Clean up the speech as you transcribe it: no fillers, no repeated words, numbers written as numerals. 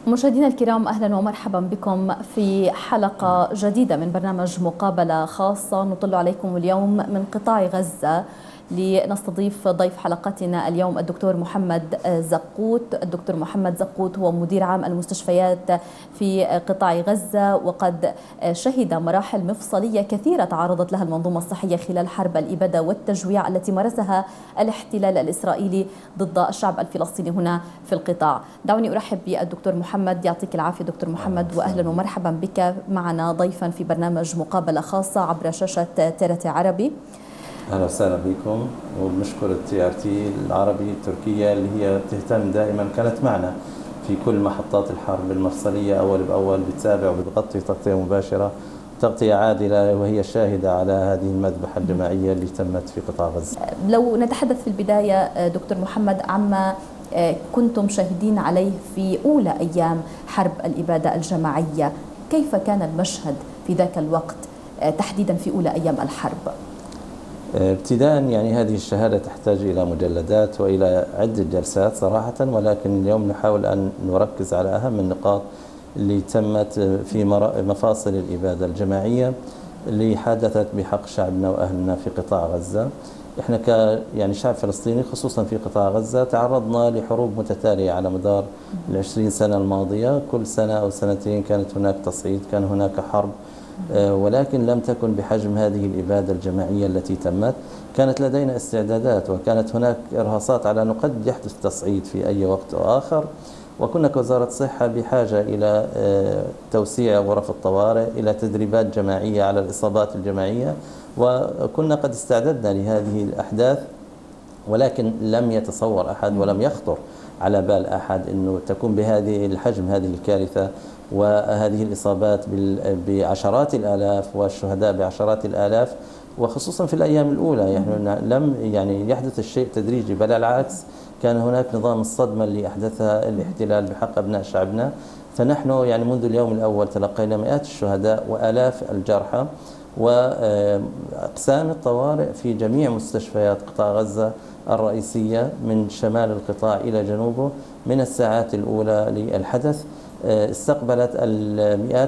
مشاهدينا الكرام، أهلا ومرحبا بكم في حلقة جديدة من برنامج مقابلة خاصة نطل عليكم اليوم من قطاع غزة، لنستضيف ضيف حلقتنا اليوم الدكتور محمد زقوت. الدكتور محمد زقوت هو مدير عام المستشفيات في قطاع غزة، وقد شهد مراحل مفصلية كثيرة تعرضت لها المنظومة الصحية خلال حرب الإبادة والتجويع التي مارسها الاحتلال الإسرائيلي ضد الشعب الفلسطيني هنا في القطاع. دعوني أرحب بالدكتور محمد. يعطيك العافية دكتور محمد، وأهلا ومرحبا بك معنا ضيفا في برنامج مقابلة خاصة عبر شاشة TRT عربي. أهلا وسهلا بكم، وبنشكر TRT العربي التركية اللي هي بتهتم دائما، كانت معنا في كل محطات الحرب المفصلية أول بأول، بتتابع وبتغطي تغطية مباشرة، تغطية عادلة، وهي الشاهدة على هذه المذبحة الجماعية اللي تمت في قطاع غزة. لو نتحدث في البداية دكتور محمد عما كنتم شاهدين عليه في أولى أيام حرب الإبادة الجماعية، كيف كان المشهد في ذاك الوقت تحديدا في أولى أيام الحرب؟ ابتداء يعني هذه الشهادة تحتاج إلى مجلدات وإلى عدة جلسات صراحة، ولكن اليوم نحاول أن نركز على أهم النقاط اللي تمت في مفاصل الإبادة الجماعية اللي حدثت بحق شعبنا وأهلنا في قطاع غزة. احنا يعني شعب فلسطيني خصوصا في قطاع غزة تعرضنا لحروب متتالية على مدار ال20 سنة الماضية، كل سنة أو سنتين كانت هناك تصعيد، كان هناك حرب، ولكن لم تكن بحجم هذه الإبادة الجماعية التي تمت. كانت لدينا استعدادات، وكانت هناك إرهاصات على أنه قد يحدث تصعيد في أي وقت أو آخر، وكنا كوزارة صحة بحاجة إلى توسيع غرف الطوارئ، إلى تدريبات جماعية على الإصابات الجماعية، وكنا قد استعددنا لهذه الأحداث، ولكن لم يتصور أحد ولم يخطر على بال أحد أنه تكون بهذه الحجم هذه الكارثة وهذه الإصابات بعشرات الآلاف والشهداء بعشرات الآلاف، وخصوصا في الأيام الأولى. يعني لم يحدث الشيء تدريجي، بل العكس، كان هناك نظام الصدمة اللي أحدثها الاحتلال بحق أبناء شعبنا. فنحن يعني منذ اليوم الأول تلقينا مئات الشهداء وآلاف الجرحى، وأقسام الطوارئ في جميع مستشفيات قطاع غزة الرئيسية من شمال القطاع إلى جنوبه من الساعات الأولى للحدث استقبلت المئات